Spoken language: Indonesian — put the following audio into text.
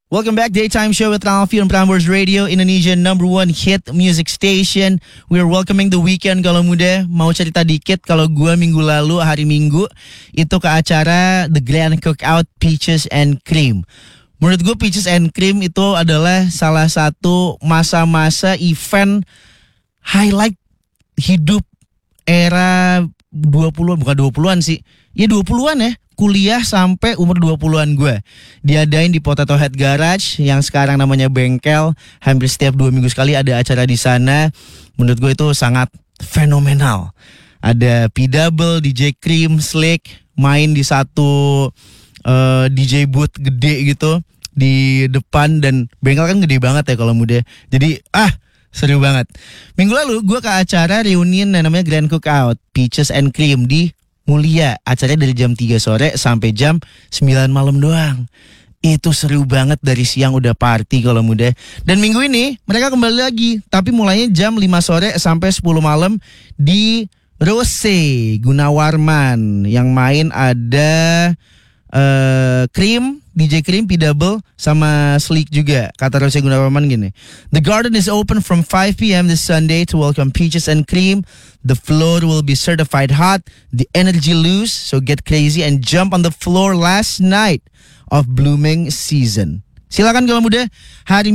Welcome back, Daytime Show with Ralphie on Prambors Radio, Indonesia #1 hit music station. We are welcoming the weekend kalau muda. Mau cerita dikit, kalau gue minggu lalu, hari Minggu, itu ke acara The Grand Cookout Peaches and Cream. Menurut gue Peaches and Cream itu adalah salah satu masa-masa event highlight hidup era 20-an, bukan 20-an sih. Ya 20-an ya. Kuliah sampai umur 20-an gue. Diadain di Potato Head Garage yang sekarang namanya Bengkel. Hampir setiap 2 minggu sekali ada acara di sana. Menurut gue itu sangat fenomenal. Ada P-Double, DJ Cream, Slick main di satu DJ booth gede gitu di depan, dan Bengkel kan gede banget ya kalau muda. Jadi seru banget. Minggu lalu gue ke acara reunion yang namanya Grand Cookout Peaches and Cream di Mulia. Acaranya dari jam 3 sore sampai jam 9 malam doang. Itu seru banget, dari siang udah party kalau muda. Dan minggu ini mereka kembali lagi, tapi mulainya jam 5 sore sampai 10 malam di Rose Gunawarman. Yang main ada Cream, DJ Cream, P-Double, sama Slick juga. Kata Rose Gunawarman gini: The garden is open from 5 p.m. this Sunday to welcome Peaches and Cream. The floor will be certified hot, the energy loose, so get crazy and jump on the floor last night of blooming season. Silakan kalau muda, hari